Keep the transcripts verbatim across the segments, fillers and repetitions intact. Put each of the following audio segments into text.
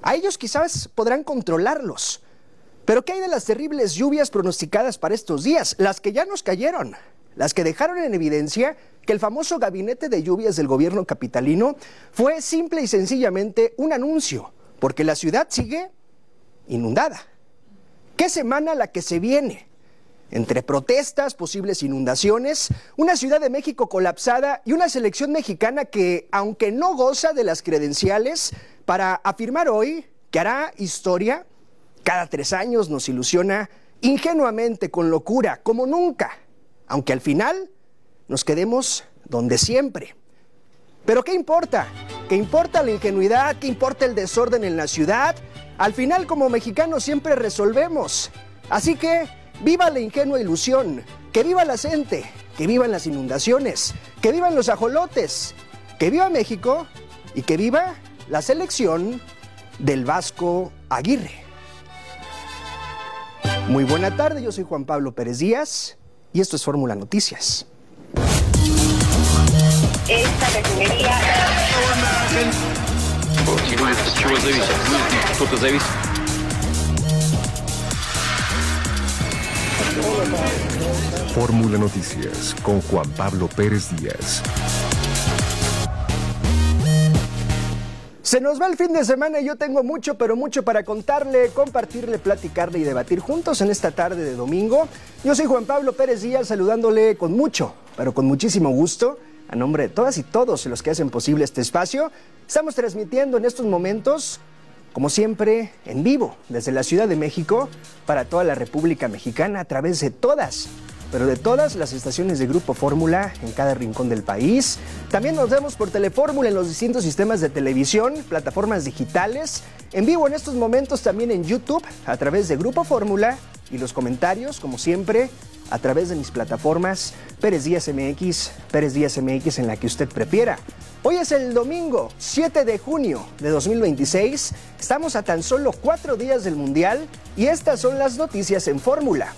A ellos quizás podrán controlarlos. Pero ¿qué hay de las terribles lluvias pronosticadas para estos días? Las que ya nos cayeron, las que dejaron en evidencia que el famoso gabinete de lluvias del gobierno capitalino fue simple y sencillamente un anuncio, porque la ciudad sigue inundada. ¿Qué semana la que se viene? Entre protestas, posibles inundaciones, una Ciudad de México colapsada y una selección mexicana que, aunque no goza de las credenciales para afirmar hoy que hará historia, cada tres años nos ilusiona ingenuamente, con locura, como nunca, aunque al final nos quedemos donde siempre. Pero ¿qué importa? ¿Qué importa la ingenuidad? ¿Qué importa el desorden en la ciudad? Al final, como mexicanos, siempre resolvemos. Así que viva la ingenua ilusión, que viva la gente, que vivan las inundaciones, que vivan los ajolotes, que viva México y que viva la selección del Vasco Aguirre. Muy buena tarde, yo soy Juan Pablo Pérez Díaz y esto es Fórmula Noticias. Esta refinería... Fórmula Noticias con Juan Pablo Pérez Díaz. Se nos va el fin de semana y yo tengo mucho, pero mucho para contarle, compartirle, platicarle y debatir juntos en esta tarde de domingo. Yo soy Juan Pablo Pérez Díaz, saludándole con mucho, pero con muchísimo gusto, a nombre de todas y todos los que hacen posible este espacio. Estamos transmitiendo en estos momentos, como siempre, en vivo, desde la Ciudad de México, para toda la República Mexicana, a través de todas, pero de todas las estaciones de Grupo Fórmula en cada rincón del país. También nos vemos por Telefórmula en los distintos sistemas de televisión, plataformas digitales, en vivo en estos momentos también en YouTube, a través de Grupo Fórmula, y los comentarios, como siempre, a través de mis plataformas Pérez Díaz M X, Pérez Díaz M X en la que usted prefiera. Hoy es el domingo siete de junio de dos mil veintiséis, estamos a tan solo cuatro días del Mundial y estas son las noticias en Fórmula.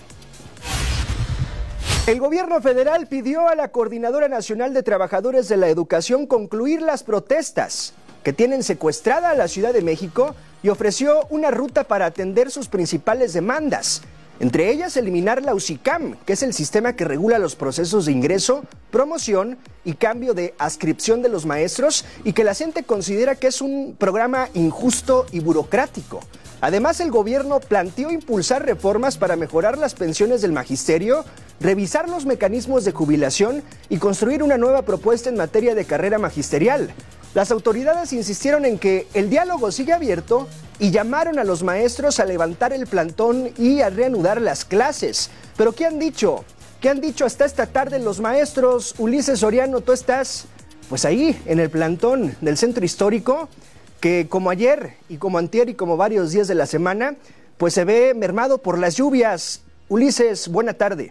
El gobierno federal pidió a la Coordinadora Nacional de Trabajadores de la Educación concluir las protestas que tienen secuestrada a la Ciudad de México y ofreció una ruta para atender sus principales demandas. Entre ellas, eliminar la U C I C A M, que es el sistema que regula los procesos de ingreso, promoción y cambio de adscripción de los maestros y que la gente considera que es un programa injusto y burocrático. Además, el gobierno planteó impulsar reformas para mejorar las pensiones del magisterio, revisar los mecanismos de jubilación y construir una nueva propuesta en materia de carrera magisterial. Las autoridades insistieron en que el diálogo sigue abierto y llamaron a los maestros a levantar el plantón y a reanudar las clases. ¿Pero qué han dicho? ¿Qué han dicho hasta esta tarde los maestros? Ulises Soriano, tú estás pues ahí en el plantón del Centro Histórico, que como ayer y como antier y como varios días de la semana, pues se ve mermado por las lluvias. Ulises, buena tarde.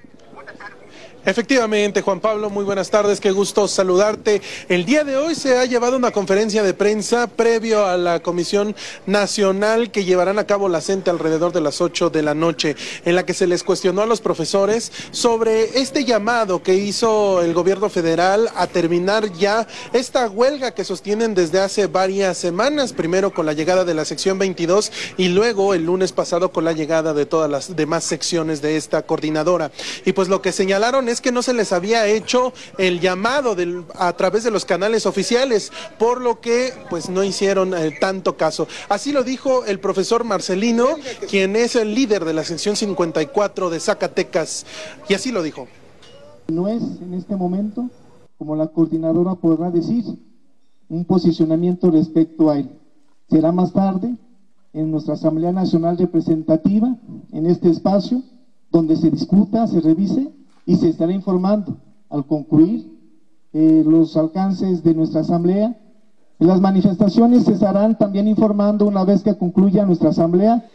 Efectivamente, Juan Pablo, muy buenas tardes, qué gusto saludarte. El día de hoy se ha llevado una conferencia de prensa previo a la Comisión Nacional que llevarán a cabo la CENTE alrededor de las ocho de la noche, en la que se les cuestionó a los profesores sobre este llamado que hizo el gobierno federal a terminar ya esta huelga que sostienen desde hace varias semanas, primero con la llegada de la sección veintidós y luego el lunes pasado con la llegada de todas las demás secciones de esta coordinadora. Y pues lo que señalaron es que no se les había hecho el llamado del, a través de los canales oficiales, por lo que pues no hicieron eh, tanto caso. Así lo dijo el profesor Marcelino, quien es el líder de la sección cincuenta y cuatro de Zacatecas, y así lo dijo. No es en este momento, como la coordinadora podrá decir, un posicionamiento respecto a él. Será más tarde en nuestra Asamblea Nacional Representativa, en este espacio, donde se discuta, se revise y se estará informando al concluir eh, los alcances de nuestra asamblea. Las manifestaciones se estarán también informando una vez que concluya nuestra asamblea.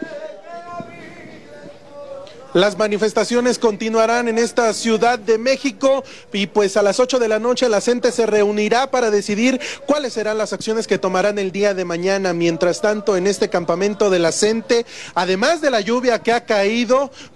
Las manifestaciones continuarán en esta Ciudad de México y pues a las ocho de la noche la CENTE se reunirá para decidir cuáles serán las acciones que tomarán el día de mañana. Mientras tanto, en este campamento de la CENTE, además de la lluvia que ha caído,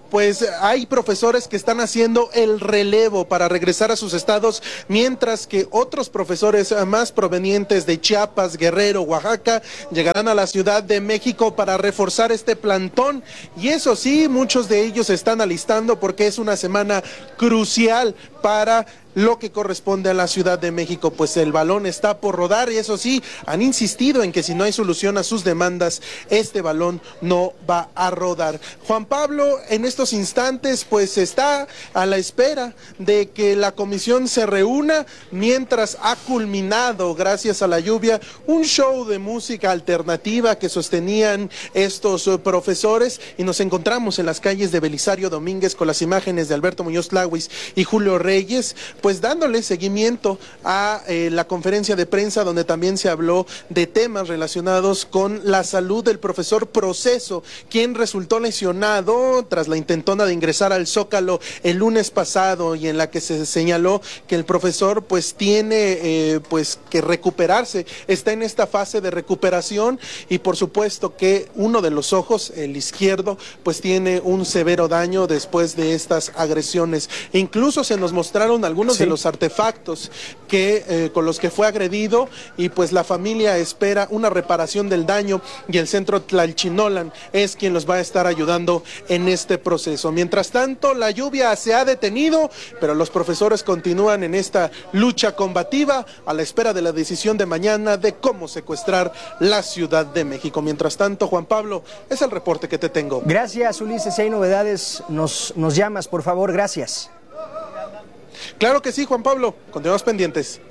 pues hay profesores que están haciendo el relevo para regresar a sus estados, mientras que otros profesores más provenientes de Chiapas, Guerrero, Oaxaca, llegarán a la Ciudad de México para reforzar este plantón. Y eso sí, muchos de ellos se están alistando porque es una semana crucial para lo que corresponde a la Ciudad de México, pues el balón está por rodar y eso sí, han insistido en que si no hay solución a sus demandas, este balón no va a rodar. Juan Pablo, en estos instantes, pues está a la espera de que la comisión se reúna, mientras ha culminado, gracias a la lluvia, un show de música alternativa que sostenían estos uh, profesores, y nos encontramos en las calles de Belisario Domínguez con las imágenes de Alberto Muñoz Tláhuiz y Julio Reyes, pues dándole seguimiento a eh, la conferencia de prensa donde también se habló de temas relacionados con la salud del profesor Proceso, quien resultó lesionado tras la intentona de ingresar al Zócalo el lunes pasado, y en la que se señaló que el profesor pues tiene eh, pues que recuperarse, está en esta fase de recuperación, y por supuesto que uno de los ojos, el izquierdo, pues tiene un severo daño después de estas agresiones. E incluso se nos mostraron algunos sí. de los artefactos que eh, con los que fue agredido, y pues la familia espera una reparación del daño, y el centro Tlalchinolan es quien los va a estar ayudando en este proceso. Mientras tanto, la lluvia se ha detenido, pero los profesores continúan en esta lucha combativa a la espera de la decisión de mañana de cómo secuestrar la Ciudad de México. Mientras tanto, Juan Pablo, es el reporte que te tengo. Gracias, Ulises. Si hay novedades, nos, nos llamas, por favor. Gracias. Claro que sí, Juan Pablo. Continuamos pendientes.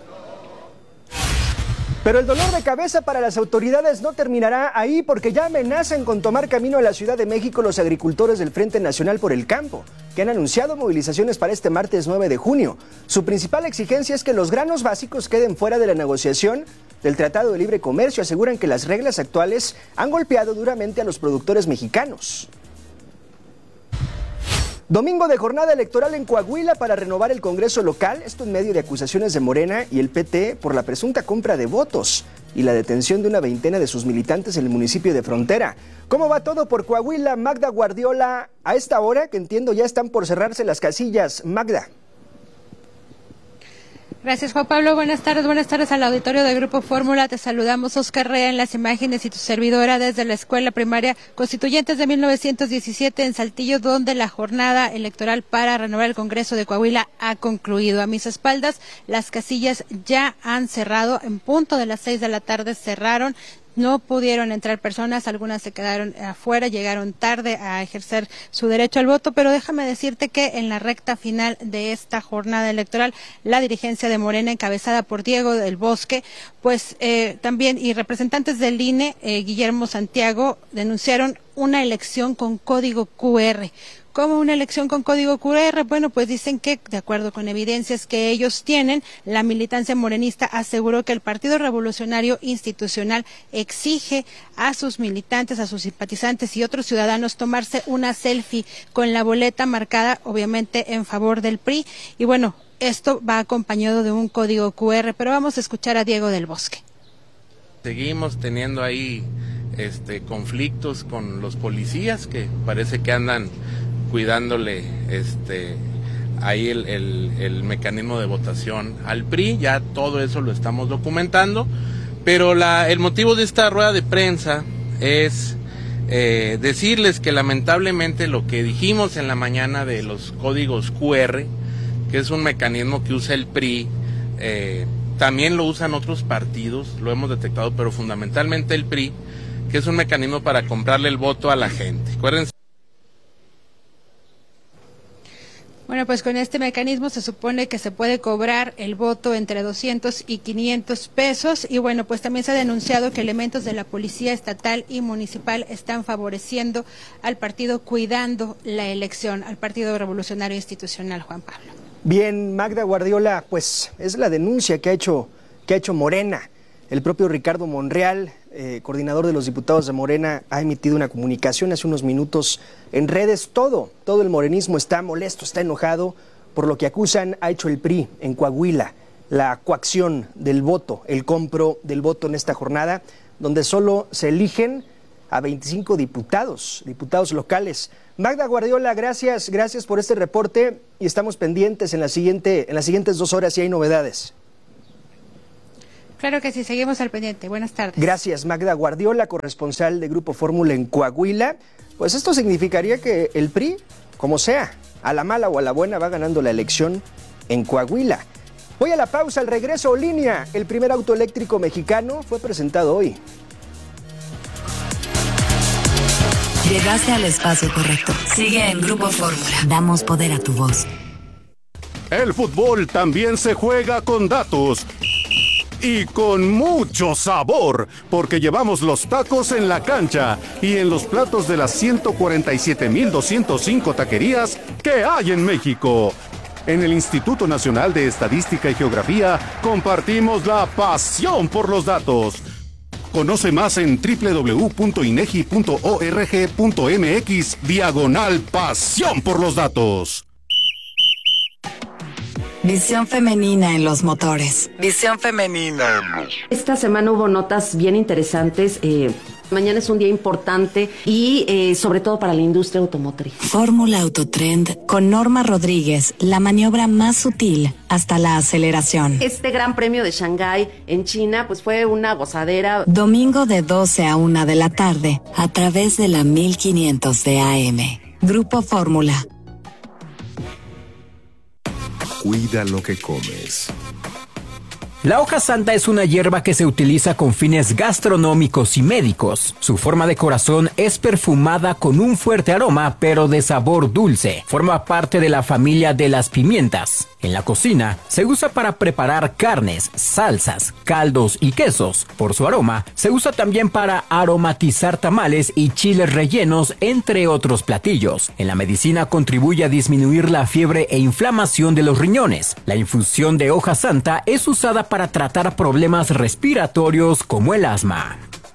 Pero el dolor de cabeza para las autoridades no terminará ahí, porque ya amenazan con tomar camino a la Ciudad de México los agricultores del Frente Nacional por el Campo, que han anunciado movilizaciones para este martes nueve de junio. Su principal exigencia es que los granos básicos queden fuera de la negociación del Tratado de Libre Comercio. Aseguran que las reglas actuales han golpeado duramente a los productores mexicanos. Domingo de jornada electoral en Coahuila para renovar el Congreso local, esto en medio de acusaciones de Morena y el P T por la presunta compra de votos y la detención de una veintena de sus militantes en el municipio de Frontera. ¿Cómo va todo por Coahuila? Magda Guardiola, a esta hora que entiendo ya están por cerrarse las casillas. Magda. Gracias, Juan Pablo. Buenas tardes, buenas tardes al auditorio del Grupo Fórmula. Te saludamos, Oscar Rea, en las imágenes, y tu servidora desde la Escuela Primaria Constituyentes de mil novecientos diecisiete en Saltillo, donde la jornada electoral para renovar el Congreso de Coahuila ha concluido. A mis espaldas, las casillas ya han cerrado. En punto de las seis de la tarde cerraron. No pudieron entrar personas, algunas se quedaron afuera, llegaron tarde a ejercer su derecho al voto, pero déjame decirte que en la recta final de esta jornada electoral, la dirigencia de Morena, encabezada por Diego del Bosque, pues eh, también, y representantes del I N E, eh, Guillermo Santiago, denunciaron una elección con código Q R. ¿Cómo una elección con código Q R? Bueno, pues dicen que, de acuerdo con evidencias que ellos tienen, la militancia morenista aseguró que el Partido Revolucionario Institucional exige a sus militantes, a sus simpatizantes y otros ciudadanos tomarse una selfie con la boleta marcada, obviamente, en favor del P R I. Y bueno, esto va acompañado de un código Q R, pero vamos a escuchar a Diego del Bosque. Seguimos teniendo ahí este, conflictos con los policías que parece que andan cuidándole este ahí el, el, el mecanismo de votación al P R I. Ya todo eso lo estamos documentando, pero la, el motivo de esta rueda de prensa es eh, decirles que lamentablemente lo que dijimos en la mañana de los códigos Q R, que es un mecanismo que usa el P R I, eh, también lo usan otros partidos, lo hemos detectado, pero fundamentalmente el P R I, que es un mecanismo para comprarle el voto a la gente. Acuérdense. Bueno, pues con este mecanismo se supone que se puede cobrar el voto entre doscientos y quinientos pesos, y bueno, pues también se ha denunciado que elementos de la policía estatal y municipal están favoreciendo al partido, cuidando la elección, al Partido Revolucionario Institucional. Juan Pablo. Bien, Magda Guardiola, pues es la denuncia que ha hecho, que ha hecho Morena. El propio Ricardo Monreal, eh, coordinador de los diputados de Morena, ha emitido una comunicación hace unos minutos en redes. Todo, todo el morenismo está molesto, está enojado por lo que acusan ha hecho el P R I en Coahuila, la coacción del voto, el compro del voto en esta jornada, donde solo se eligen a veinticinco diputados, diputados locales. Magda Guardiola, gracias, gracias por este reporte y estamos pendientes en la siguiente, en las siguientes dos horas si hay novedades. Claro que sí, seguimos al pendiente. Buenas tardes. Gracias, Magda Guardiola, corresponsal de Grupo Fórmula en Coahuila. Pues esto significaría que el P R I, como sea, a la mala o a la buena, va ganando la elección en Coahuila. Voy a la pausa, al regreso, Línea, el primer auto eléctrico mexicano, fue presentado hoy. Llegaste al espacio correcto. Sigue en Grupo Fórmula. Damos poder a tu voz. El fútbol también se juega con datos. Y con mucho sabor, porque llevamos los tacos en la cancha y en los platos de las ciento cuarenta y siete mil doscientos cinco taquerías que hay en México. En el Instituto Nacional de Estadística y Geografía compartimos la pasión por los datos. Conoce más en doble u doble u doble u punto inegi punto org punto mx diagonal pasión por los datos. Visión femenina en los motores. Visión femenina en los... Esta semana hubo notas bien interesantes. Eh, mañana es un día importante y eh, sobre todo para la industria automotriz. Fórmula Autotrend con Norma Rodríguez, la maniobra más sutil hasta la aceleración. Este Gran Premio de Shanghái en China pues fue una gozadera. Domingo de doce a una de la tarde a través de la mil quinientos de A M. Grupo Fórmula. Cuida lo que comes. La hoja santa es una hierba que se utiliza con fines gastronómicos y médicos. Su forma de corazón es perfumada con un fuerte aroma, pero de sabor dulce. Forma parte de la familia de las pimientas. En la cocina, se usa para preparar carnes, salsas, caldos y quesos. Por su aroma, se usa también para aromatizar tamales y chiles rellenos, entre otros platillos. En la medicina contribuye a disminuir la fiebre e inflamación de los riñones. La infusión de hoja santa es usada para tratar problemas respiratorios como el asma.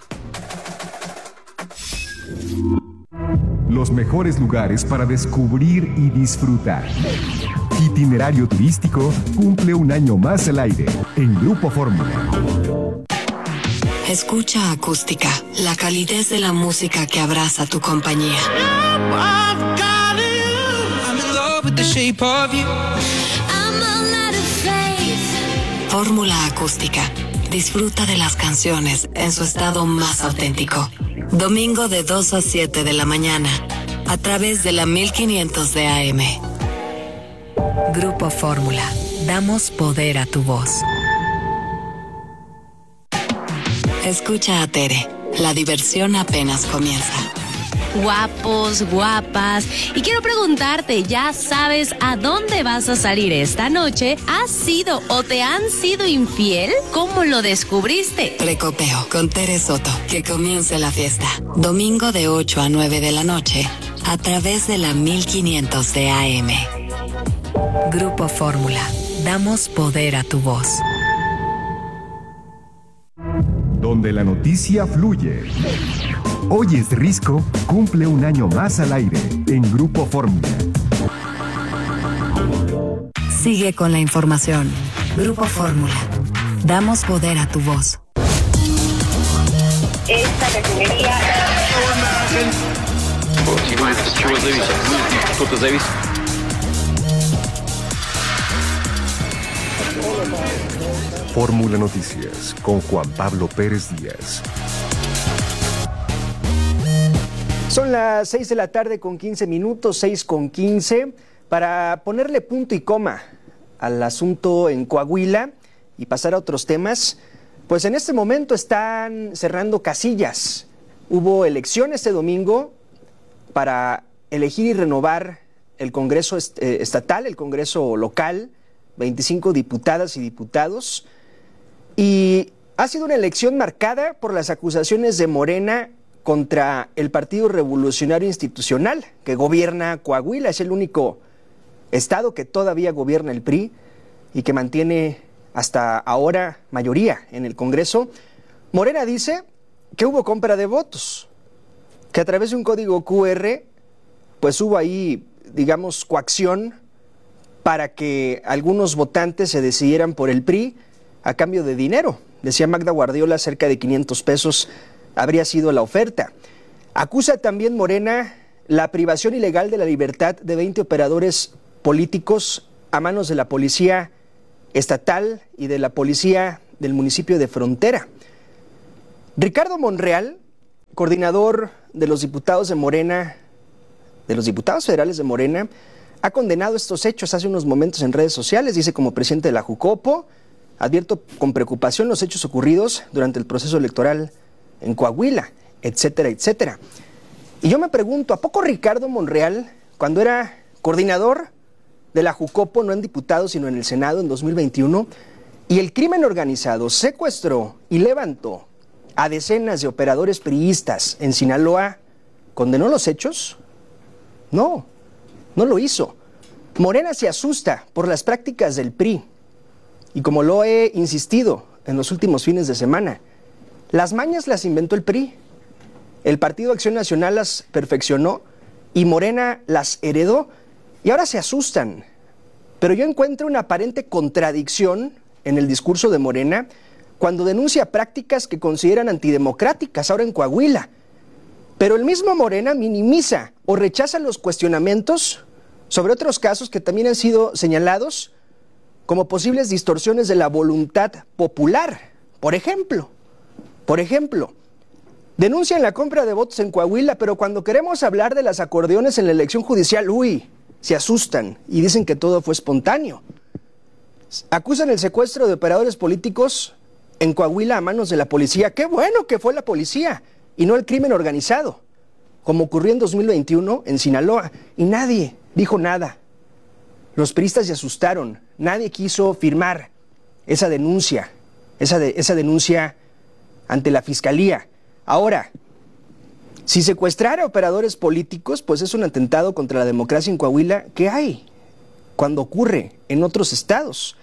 Los mejores lugares para descubrir y disfrutar. Itinerario turístico cumple un año más al aire en Grupo Fórmula. Escucha Acústica, la calidez de la música que abraza tu compañía. Fórmula Acústica. Disfruta de las canciones en su estado más auténtico. Domingo de dos a siete de la mañana, a través de la mil quinientos de A M. Grupo Fórmula. Damos poder a tu voz. Escucha a Tere. La diversión apenas comienza. Guapos, guapas. Y quiero preguntarte, ¿ya sabes a dónde vas a salir esta noche? ¿Has sido o te han sido infiel? ¿Cómo lo descubriste? Precopeo con Tere Soto. Que comience la fiesta. Domingo de ocho a nueve de la noche, a través de la mil quinientos de A M. Grupo Fórmula. Damos poder a tu voz. Donde la noticia fluye. Hoy es Risco, cumple un año más al aire en Grupo Fórmula. Sigue con la información. Grupo Fórmula. Damos poder a tu voz. Esta refinería... Fórmula Noticias con Juan Pablo Pérez Díaz. Son las seis de la tarde con quince minutos, seis con quince, para ponerle punto y coma al asunto en Coahuila y pasar a otros temas. Pues en este momento están cerrando casillas. Hubo elección este domingo para elegir y renovar el Congreso estatal, el Congreso local, veinticinco diputadas y diputados. Y ha sido una elección marcada por las acusaciones de Morena contra el Partido Revolucionario Institucional, que gobierna Coahuila. Es el único estado que todavía gobierna el P R I y que mantiene hasta ahora mayoría en el Congreso. Morena dice que hubo compra de votos, que a través de un código Q R, pues hubo ahí, digamos, coacción para que algunos votantes se decidieran por el P R I a cambio de dinero. Decía Magda Guardiola, cerca de quinientos pesos habría sido la oferta. Acusa también Morena la privación ilegal de la libertad de veinte operadores políticos a manos de la policía estatal y de la policía del municipio de Frontera. Ricardo Monreal, coordinador de los diputados de Morena, de los diputados federales de Morena, ha condenado estos hechos hace unos momentos en redes sociales. Dice: como presidente de la Jucopo, advierto con preocupación los hechos ocurridos durante el proceso electoral en Coahuila, etcétera, etcétera. Y yo me pregunto, ¿a poco Ricardo Monreal, cuando era coordinador de la Jucopo, no en diputados sino en el Senado en dos mil veintiuno, y el crimen organizado secuestró y levantó a decenas de operadores priistas en Sinaloa, condenó los hechos? No, no lo hizo. Morena se asusta por las prácticas del P R I, y como lo he insistido en los últimos fines de semana, las mañas las inventó el P R I. El Partido Acción Nacional las perfeccionó y Morena las heredó, y ahora se asustan. Pero yo encuentro una aparente contradicción en el discurso de Morena cuando denuncia prácticas que consideran antidemocráticas ahora en Coahuila. Pero el mismo Morena minimiza o rechaza los cuestionamientos sobre otros casos que también han sido señalados como posibles distorsiones de la voluntad popular. Por ejemplo, por ejemplo, denuncian la compra de votos en Coahuila, pero cuando queremos hablar de las acordeones en la elección judicial, uy, se asustan y dicen que todo fue espontáneo. Acusan el secuestro de operadores políticos en Coahuila a manos de la policía. ¡Qué bueno que fue la policía y no el crimen organizado, como ocurrió en dos mil veintiuno en Sinaloa! Y nadie dijo nada. Los priistas se asustaron. Nadie quiso firmar esa denuncia, esa, de, esa denuncia ante la fiscalía. Ahora, si secuestrar a operadores políticos, pues es un atentado contra la democracia en Coahuila. ¿Qué hay cuando ocurre en otros estados?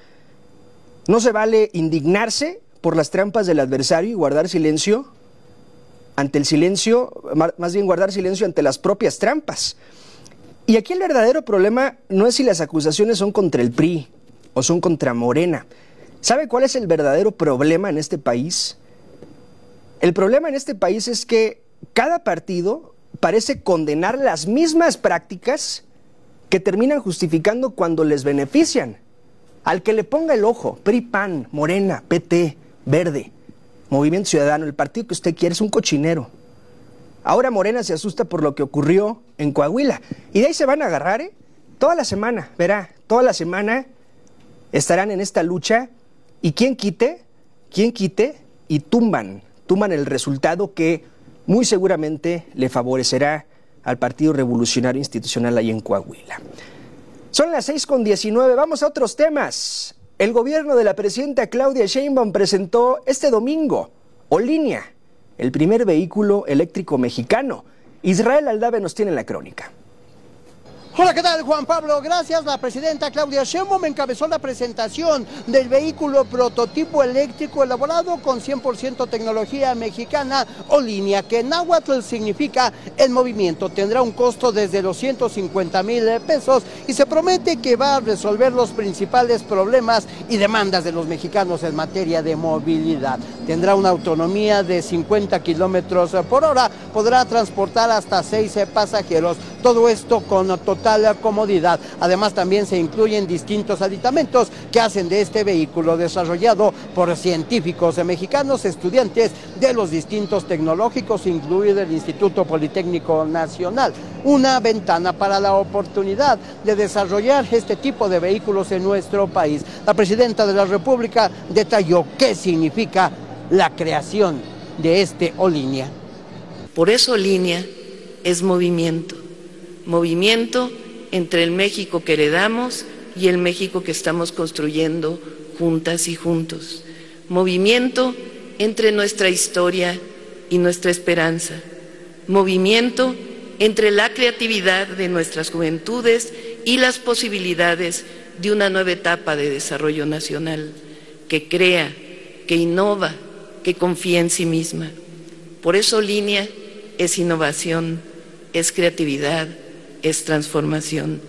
No se vale indignarse por las trampas del adversario y guardar silencio ante el silencio, más bien guardar silencio ante las propias trampas. Y aquí el verdadero problema no es si las acusaciones son contra el P R I o son contra Morena. ¿Sabe cuál es el verdadero problema en este país? El problema en este país es que cada partido parece condenar las mismas prácticas que terminan justificando cuando les benefician. Al que le ponga el ojo, P R I, P A N, Morena, P T, Verde, Movimiento Ciudadano, el partido que usted quiere, es un cochinero. Ahora Morena se asusta por lo que ocurrió en Coahuila. Y de ahí se van a agarrar, ¿eh? Toda la semana, verá, toda la semana estarán en esta lucha. Y quien quite, quien quite, y tumban, tumban el resultado que muy seguramente le favorecerá al Partido Revolucionario Institucional ahí en Coahuila. Son las seis con diecinueve, vamos a otros temas. El gobierno de la presidenta Claudia Sheinbaum presentó este domingo Olinia, el primer vehículo eléctrico mexicano. Israel Aldave nos tiene la crónica. Hola, ¿qué tal, Juan Pablo? Gracias. La presidenta Claudia Sheinbaum encabezó la presentación del vehículo prototipo eléctrico elaborado con cien por ciento tecnología mexicana Olinia, que en náhuatl significa el movimiento. Tendrá un costo desde los ciento cincuenta mil pesos y se promete que va a resolver los principales problemas y demandas de los mexicanos en materia de movilidad. Tendrá una autonomía de cincuenta kilómetros por hora, podrá transportar hasta seis pasajeros. Todo esto con total comodidad. Además, también se incluyen distintos aditamentos que hacen de este vehículo, desarrollado por científicos mexicanos, estudiantes de los distintos tecnológicos, incluido el Instituto Politécnico Nacional, una ventana para la oportunidad de desarrollar este tipo de vehículos en nuestro país. La presidenta de la República detalló qué significa la creación de este Olinia. Por eso Olinia es movimiento. Movimiento entre el México que heredamos y el México que estamos construyendo juntas y juntos. Movimiento entre nuestra historia y nuestra esperanza. Movimiento entre la creatividad de nuestras juventudes y las posibilidades de una nueva etapa de desarrollo nacional, que crea, que innova, que confía en sí misma. Por eso Olinia es innovación, es creatividad, es transformación.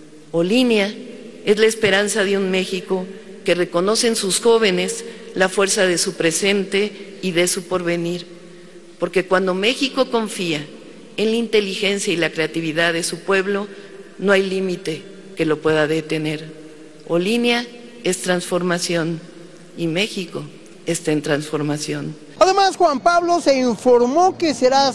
Olinia es la esperanza de un México que reconoce en sus jóvenes la fuerza de su presente y de su porvenir, porque cuando México confía en la inteligencia y la creatividad de su pueblo, no hay límite que lo pueda detener. Olinia es transformación y México está en transformación. Además, Juan Pablo se informó que será